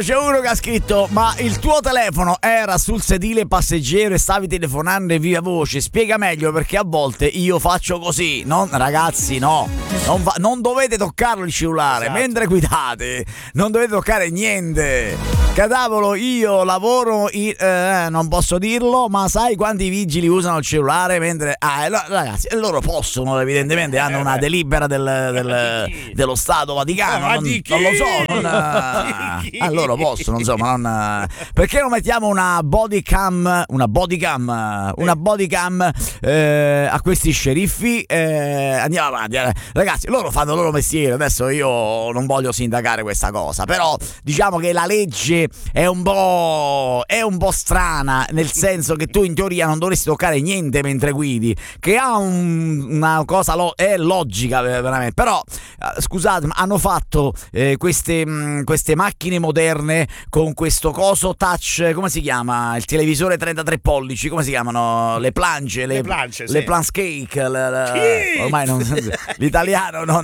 c'è uno che ha scritto: ma il tuo telefono era sul sedile passeggero e stavi telefonando in viva voce? Spiega meglio, perché a volte io faccio così. Ragazzi, no, non dovete toccarlo il cellulare, esatto. Mentre guidate non dovete toccare niente. Cadavolo, io lavoro non posso dirlo, ma sai quanti vigili usano il cellulare mentre ragazzi, loro possono, evidentemente hanno una delibera dello Stato Vaticano, non lo so, loro possono, insomma, perché non mettiamo una bodycam a questi sceriffi? Andiamo avanti, ragazzi, loro fanno il loro mestiere. Adesso io non voglio sindacare questa cosa, però diciamo che la legge è un po' strana, nel senso che tu in teoria non dovresti toccare niente mentre guidi, che ha una cosa è logica veramente, però scusate, hanno fatto queste macchine moderne con questo coso touch, come si chiama? Il televisore 33 pollici, come si chiamano? Le planche, le planscake, ormai l'italiano non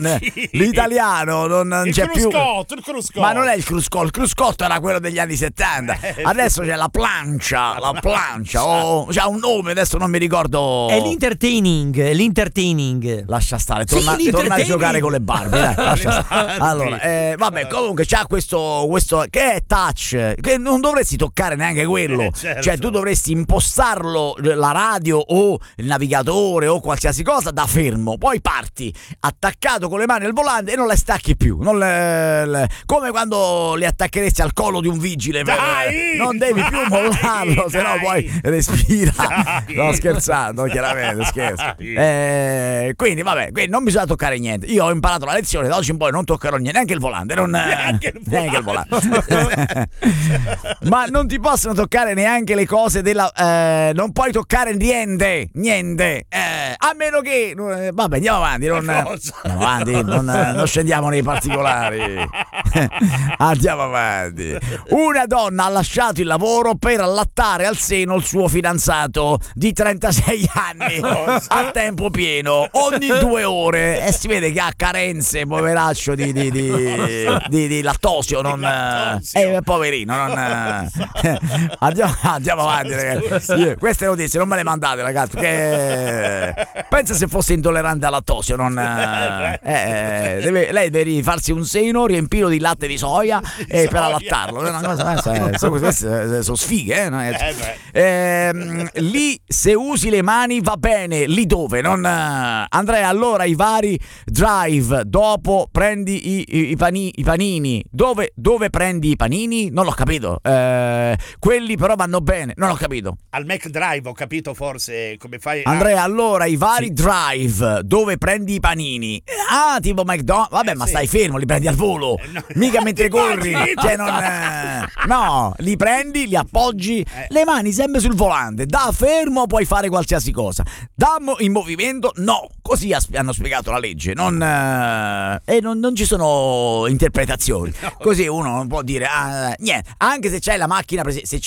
c'è più. Il cruscotto. Ma non è il cruscotto era quello degli anni 70. Adesso c'è la plancia, c'ha un nome, adesso non mi ricordo. È l'intertaining. Lascia stare, torna a giocare con le Barbie, lascia stare. Allora, vabbè, comunque c'ha questo che è touch, che non dovresti toccare neanche quello. Certo. Cioè tu dovresti impostarlo, la radio o il navigatore o qualsiasi cosa, da fermo, poi parti attaccato con le mani al volante e non le stacchi più, come quando le attaccheresti al collo di un vigile. Non devi più mollarlo, se no poi respira. Dai. No, scherzando, chiaramente scherzo. Quindi vabbè, non bisogna toccare niente. Io ho imparato la lezione, da oggi in poi non toccherò niente, neanche il volante, neanche il volante. Ma non ti possono toccare neanche le cose non puoi toccare niente, a meno che vabbè, andiamo avanti, non scendiamo nei particolari. Andiamo avanti. Una donna ha lasciato il lavoro per allattare al seno il suo fidanzato di 36 anni a tempo pieno ogni 2 ore, e si vede che ha carenze, poveraccio, di lattosio, poverino, andiamo avanti, ragazzi. Queste notizie non me le mandate, ragazzi, che pensa se fosse intollerante al lattosio, lei deve farsi un seno riempito di latte di soia per allattarlo. È una cosa, queste sono sfighe, lì se usi le mani va bene, lì dove Andrea, allora i vari drive, dopo prendi i panini, dove prendi i panini? Non l'ho capito. Quelli però vanno bene, non ho capito. Al McDrive ho capito, forse, come fai Andrea, allora i vari drive, dove prendi i panini? Tipo McDonald's, vabbè, ma stai fermo, li prendi al volo, mica mentre corri, no, li prendi, li appoggi, le mani sempre sul volante, da fermo puoi fare qualsiasi cosa, da in movimento no, così hanno spiegato la legge, non ci sono interpretazioni, così uno non può dire niente, anche se c'hai la macchina,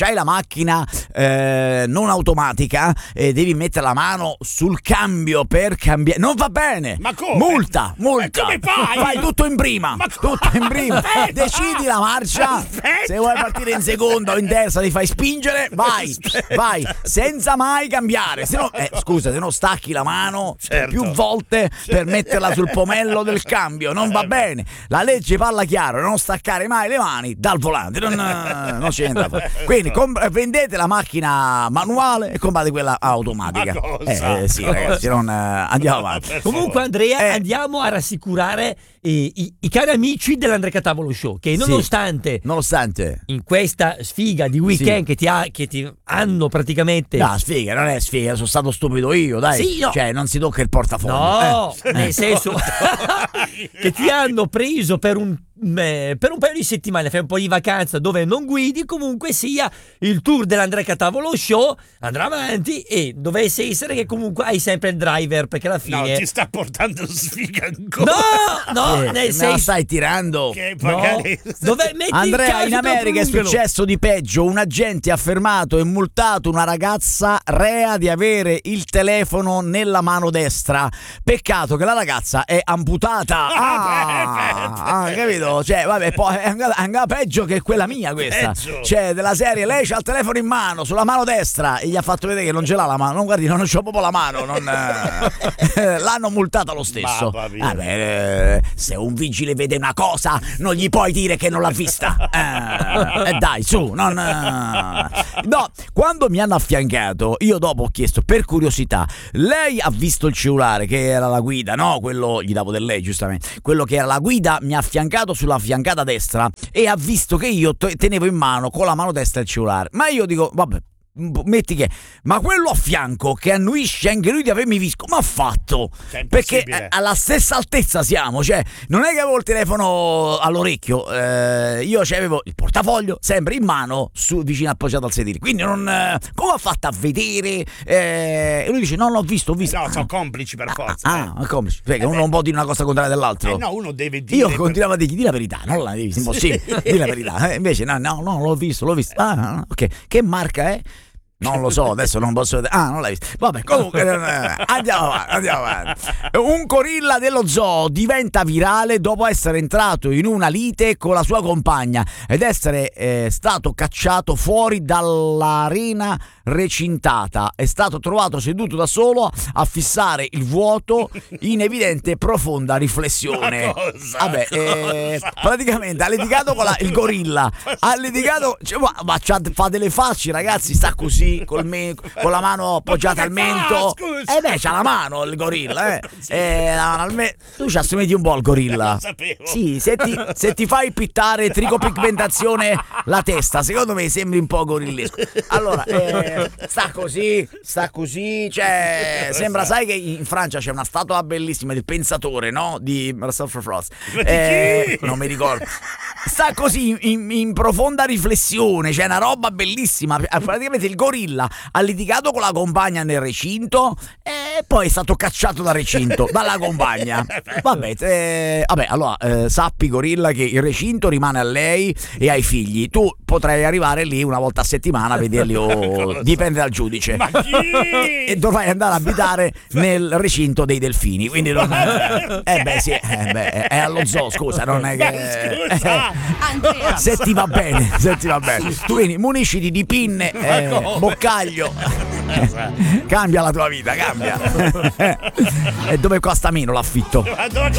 non automatica, devi mettere la mano sul cambio per cambiare, non va bene, ma come? Multa. Come fai tutto in prima, decidi la marcia, se vuoi partire in seconda o in terza ti fai spingere, vai senza mai cambiare, se no stacchi la mano più volte per metterla sul pomello del cambio, non va bene, la legge parla chiaro, non staccare mai le mani dal volante, non c'entra. Quindi vendete la macchina manuale e comprate quella automatica. Sì, ragazzi, andiamo avanti. Comunque, Andrea, andiamo a rassicurare i cari amici dell'Andrea Catavolo Show, che nonostante in questa sfiga di weekend che ti hanno praticamente... No, sfiga, non è sfiga, sono stato stupido io, dai. Sì, no. Cioè, non si tocca il portafoglio. No, nel senso che ti hanno preso per un paio di settimane, fai un po' di vacanza dove non guidi, comunque sia il tour dell'Andrea Catavolo Show andrà avanti, e dovesse essere che comunque hai sempre il driver, perché alla fine ti sta portando sfiga ancora. No, nel senso, la stai tirando, che magari... dove metti Andrea, in America è successo di peggio. Un agente ha fermato e multato una ragazza rea di avere il telefono nella mano destra. Peccato che la ragazza è amputata. Capito? capito? Cioè, vabbè, poi è ancora peggio che quella mia questa. Peggio. Cioè, della serie, lei c'ha il telefono in mano, sulla mano destra, e gli ha fatto vedere che non ce l'ha la mano. Non guardi, non c'ho proprio la mano. L'hanno multata lo stesso. Vabbè, se un vigile vede una cosa, non gli puoi dire che non l'ha vista. Dai, su, non. No, quando mi hanno affiancato, io dopo ho chiesto per curiosità, lei ha visto il cellulare che era la guida, no? Quello gli davo del lei, giustamente. Quello che era la guida mi ha affiancato sulla fiancata destra e ha visto che io tenevo in mano con la mano destra il cellulare. Ma io dico, vabbè, metti che, ma quello a fianco che annuisce anche lui di avermi visto, come ha fatto? Perché alla stessa altezza siamo, cioè non è che avevo il telefono all'orecchio, io avevo il portafoglio sempre in mano vicino appoggiato al sedile, quindi non come ha fatto a vedere? E lui dice no, l'ho visto, ho visto. No, sono complici per forza. Complici, perché uno non può dire una cosa contraria dell'altro. No, uno deve dire. Io continuavo a dire, di la verità, non la devi, impossibile, di la verità. Invece no, l'ho visto. Ok, che marca è? Non lo so, adesso non posso vedere. Non l'hai visto. Vabbè, comunque andiamo avanti. Un gorilla dello zoo diventa virale dopo essere entrato in una lite con la sua compagna ed essere stato cacciato fuori dall'arena recintata. È stato trovato seduto da solo a fissare il vuoto in evidente profonda riflessione. Vabbè, praticamente ha litigato con il gorilla. Ha litigato, ma fa delle facce, ragazzi, sta così con la mano appoggiata al mento. C'ha la mano il gorilla, la mano al mento. Tu ci assomigli un po' al gorilla. Sì, se ti fai pittare tricopigmentazione la testa, secondo me sembri un po' gorillesco. Allora, sta così, cioè sembra, sai che in Francia c'è una statua bellissima del pensatore, no? Di Marcel Proust. Non mi ricordo. Sta così in profonda riflessione, c'è una roba bellissima. Praticamente il gorilla ha litigato con la compagna nel recinto e poi è stato cacciato dal recinto dalla compagna. Vabbè, allora sappi, gorilla, che il recinto rimane a lei e ai figli. Tu potrai arrivare lì una volta a settimana a vederli, dipende dal giudice. Ma chi? E dovrai andare a abitare nel recinto dei delfini. Quindi non è allo zoo, scusa, non è che se ti va bene. Tu quindi munisciti di pinne, boccaglio. Cambia la tua vita, cambia. E dove costa meno l'affitto?